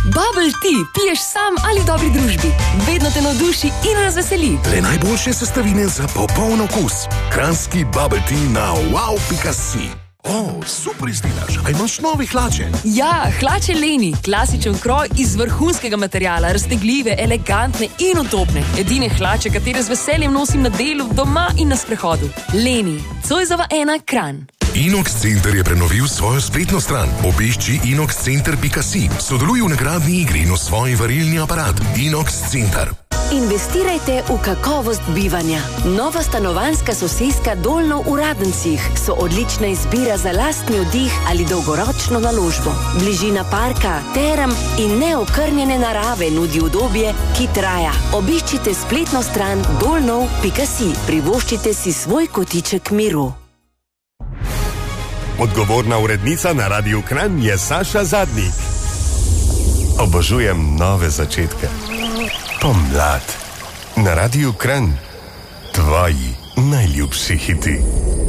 Bubble tea piješ sam ali v dobri družbi. Vedno te navduši in razveseli. Le najboljše sestavine za popoln okus. Kranjski Bubble tea na wow.si. Super izgledaš. A imaš nove hlače? Ja, hlače Leni. Klasičen kroj iz vrhunskega materiala, raztegljive, elegantne in udobne. Edine hlače, katere z veseljem nosim na delu, doma in na sprehodu. Leni, Zoisova 1, Kranj. Inox Center je prenovil svojo spletno stran. Obišči inoxcenter.si. Sodeluj v nagradni igri in osvoji varilni aparat. Inox Center. Investirajte v kakovost bivanja. Nova stanovanjska soseska Dolno v Radencih so odlična izbira za lastni oddih ali dolgoročno naložbo. Bližina parka, terem in neokrnjene narave nudi udobje, ki traja. Obiščite spletno stran dolnov.si. Privoščite si svoj kotiček miru. Odgovorna urednica na Radiu Kranj je Saša Zadnik. Obožujem nove začetke. Pomlad. Na Radiu Kranj. Tvoji najljubši hiti.